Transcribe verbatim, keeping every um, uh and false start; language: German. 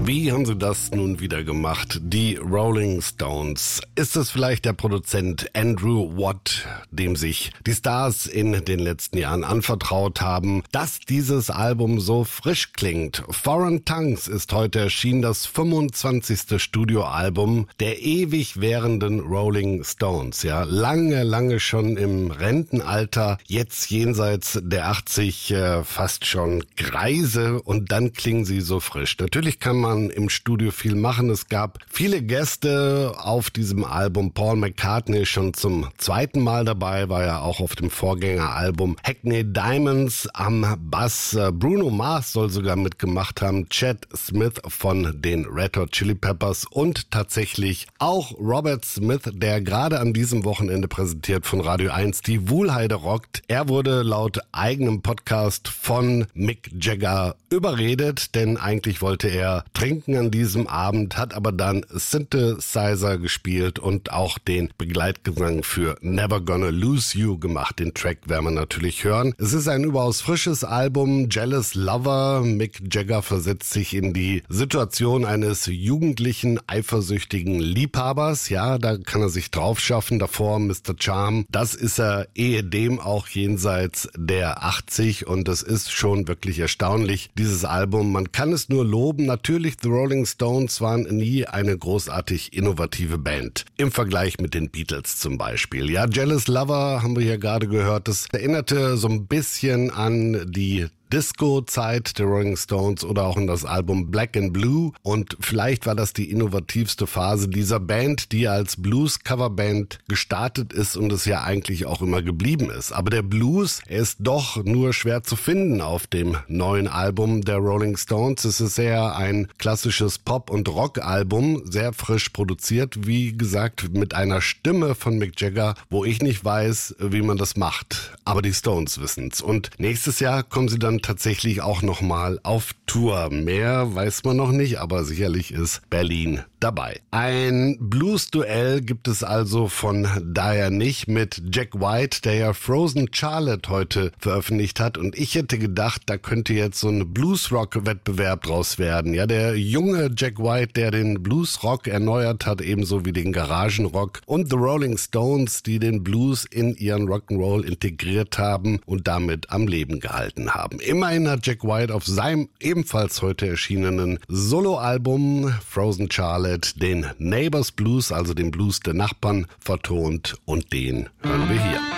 Wie haben sie das nun wieder gemacht? Die Rolling Stones. Ist es vielleicht der Produzent Andrew Watt, dem sich die Stars in den letzten Jahren anvertraut haben, dass dieses Album so frisch klingt? Foreign Tongues ist heute erschienen, das fünfundzwanzigste Studioalbum der ewig währenden Rolling Stones. Ja, lange, lange schon im Rentenalter, jetzt jenseits der achtzig, äh, fast schon Greise, und dann klingen sie so frisch. Natürlich kann man im Studio viel machen. Es gab viele Gäste auf diesem Album. Paul McCartney ist schon zum zweiten Mal dabei, war ja auch auf dem Vorgängeralbum. Hackney Diamonds am Bass. Bruno Mars soll sogar mitgemacht haben. Chad Smith von den Red Hot Chili Peppers und tatsächlich auch Robert Smith, der gerade an diesem Wochenende präsentiert von Radio eins die Wuhlheide rockt. Er wurde laut eigenem Podcast von Mick Jagger überredet, denn eigentlich wollte er trinken an diesem Abend, hat aber dann Synthesizer gespielt und auch den Begleitgesang für Never Gonna Lose You gemacht. Den Track werden wir natürlich hören. Es ist ein überaus frisches Album, Jealous Lover. Mick Jagger versetzt sich in die Situation eines jugendlichen, eifersüchtigen Liebhabers. Ja, da kann er sich drauf schaffen. Davor Mister Charm. Das ist er ehedem auch jenseits der achtzig, und es ist schon wirklich erstaunlich, dieses Album. Man kann es nur loben. Natürlich, The Rolling Stones waren nie eine großartig innovative Band. Im Vergleich mit den Beatles zum Beispiel. Ja, Jealous Lover haben wir hier gerade gehört. Das erinnerte so ein bisschen an die Disco-Zeit der Rolling Stones oder auch in das Album Black and Blue, und vielleicht war das die innovativste Phase dieser Band, die als Blues-Coverband gestartet ist und es ja eigentlich auch immer geblieben ist. Aber der Blues, er ist doch nur schwer zu finden auf dem neuen Album der Rolling Stones. Es ist eher ein klassisches Pop- und Rock-Album, sehr frisch produziert, wie gesagt, mit einer Stimme von Mick Jagger, wo ich nicht weiß, wie man das macht. Aber die Stones wissen's. Und nächstes Jahr kommen sie dann tatsächlich auch nochmal auf Tour. Mehr weiß man noch nicht, aber sicherlich ist Berlin dabei. Ein Blues-Duell gibt es also von daher nicht mit Jack White, der ja Frozen Charlotte heute veröffentlicht hat, und ich hätte gedacht, da könnte jetzt so ein Blues-Rock-Wettbewerb draus werden. Ja, der junge Jack White, der den Blues-Rock erneuert hat, ebenso wie den Garagenrock, und The Rolling Stones, die den Blues in ihren Rock'n'Roll integriert haben und damit am Leben gehalten haben. Immerhin hat Jack White auf seinem ebenfalls heute erschienenen Soloalbum Frozen Charlotte den Neighbors Blues, also den Blues der Nachbarn, vertont, und den hören wir hier.